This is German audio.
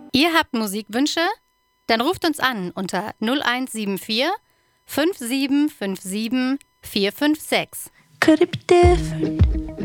Ihr habt Musikwünsche? Dann ruft uns an unter 0174 5757 456. Could it be different